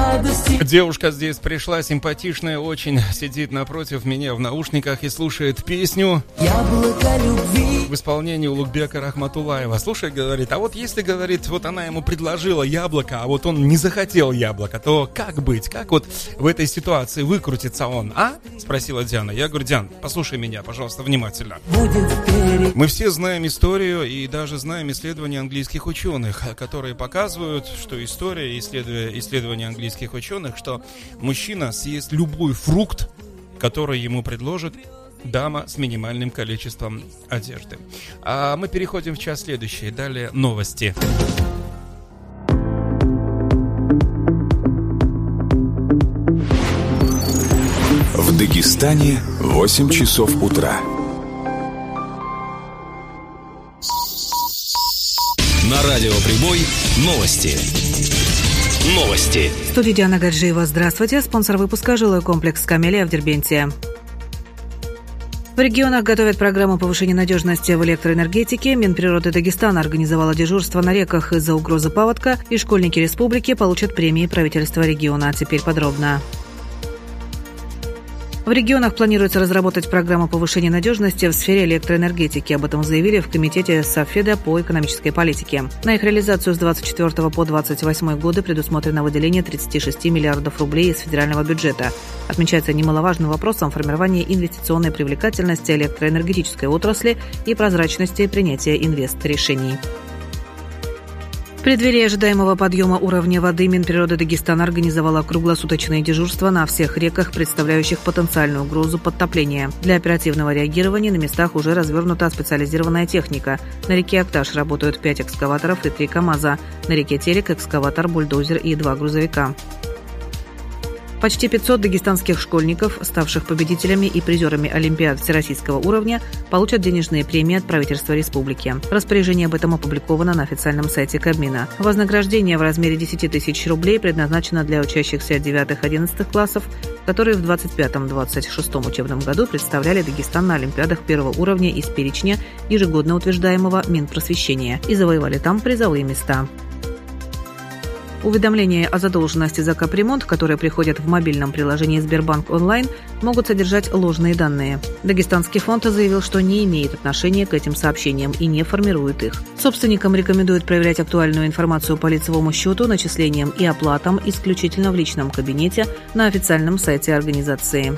Девушка здесь пришла, симпатичная очень, сидит напротив меня в наушниках и слушает песню в исполнении Улугбека Рахматуллаева. Слушай, говорит, а вот если, говорит, вот она ему предложила яблоко, а вот он не захотел яблоко, то как быть? Как вот в этой ситуации выкрутится он, а? Спросила Диана. Я говорю, Диан, послушай меня, пожалуйста, внимательно. Мы все знаем историю и даже знаем исследования английских ученых, которые показывают, что история, исследования английских ученых, что мужчина съест любой фрукт, который ему предложит дама с минимальным количеством одежды. А мы переходим в час следующий. Далее новости. В Дагестане 8 часов утра. На радио Прибой новости. Новости. В студии Диана Гаджиева. Здравствуйте. Спонсор выпуска — жилой комплекс «Камелия» в Дербенте. В регионах готовят программу повышения надежности в электроэнергетике. Минприроды Дагестана организовала дежурство на реках из-за угрозы паводка, и школьники республики получат премии правительства региона. Теперь подробно. В регионах планируется разработать программу повышения надежности в сфере электроэнергетики. Об этом заявили в Комитете Совфеда по экономической политике. На их реализацию с 24 по 28 годы предусмотрено выделение 36 миллиардов рублей из федерального бюджета. Отмечается немаловажным вопросом формирование инвестиционной привлекательности электроэнергетической отрасли и прозрачности принятия инвестрешений. В преддверии ожидаемого подъема уровня воды Минприроды Дагестана организовала круглосуточные дежурства на всех реках, представляющих потенциальную угрозу подтопления. Для оперативного реагирования на местах уже развернута специализированная техника. На реке Акташ работают 5 экскаваторов и 3 КАМАЗа. На реке Терек — экскаватор, бульдозер и 2 грузовика. Почти 500 дагестанских школьников, ставших победителями и призерами Олимпиад всероссийского уровня, получат денежные премии от правительства республики. Распоряжение об этом опубликовано на официальном сайте Кабмина. Вознаграждение в размере 10 тысяч рублей предназначено для учащихся 9-11 классов, которые в 25-26 учебном году представляли Дагестан на Олимпиадах первого уровня из перечня, ежегодно утверждаемого Минпросвещения, и завоевали там призовые места. Уведомления о задолженности за капремонт, которые приходят в мобильном приложении Сбербанк онлайн, могут содержать ложные данные. Дагестанский фонд заявил, что не имеет отношения к этим сообщениям и не формирует их. Собственникам рекомендуют проверять актуальную информацию по лицевому счету, начислениям и оплатам исключительно в личном кабинете на официальном сайте организации.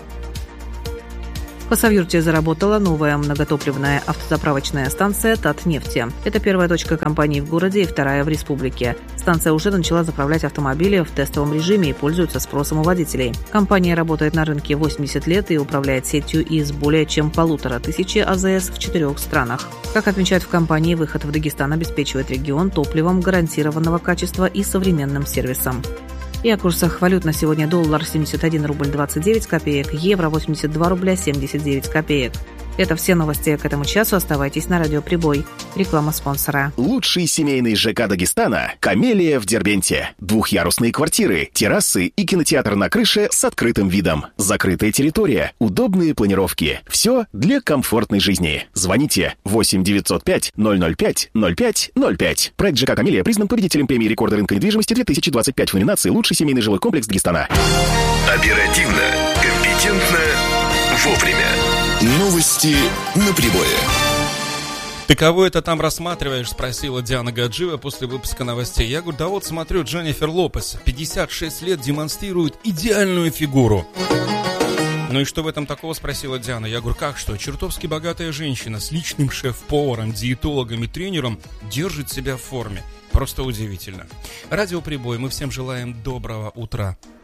В Хасавюрте заработала новая многотопливная автозаправочная станция «Татнефти». Это первая точка компании в городе и вторая в республике. Станция уже начала заправлять автомобили в тестовом режиме и пользуется спросом у водителей. Компания работает на рынке 80 лет и управляет сетью из более чем 1500 АЗС в 4 странах. Как отмечают в компании, выход в Дагестан обеспечивает регион топливом гарантированного качества и современным сервисом. И о курсах валют на сегодня: доллар 71 рубль 29 копеек, евро 82 рубля 79 копеек. Это все новости к этому часу. Оставайтесь на радио Прибой. Реклама спонсора. Лучший семейный ЖК Дагестана — «Камелия» в Дербенте. Двухъярусные квартиры, террасы и кинотеатр на крыше с открытым видом. Закрытая территория, удобные планировки. Все для комфортной жизни. Звоните 8 905 005 05 05. Проект ЖК «Камелия» признан победителем премии рекорда рынка недвижимости 2025 в номинации «Лучший семейный жилой комплекс Дагестана». Оперативно, компетентно, вовремя. Новости на Прибое. Ты кого это там рассматриваешь? Спросила Диана Гаджиева после выпуска новостей. Я говорю, да вот смотрю, Дженнифер Лопес, 56 лет, демонстрирует идеальную фигуру. Ну и что в этом такого, спросила Диана. Я говорю, как что? Чертовски богатая женщина с личным шеф-поваром, диетологом и тренером держит себя в форме. Просто удивительно. Радио Прибой, мы всем желаем доброго утра.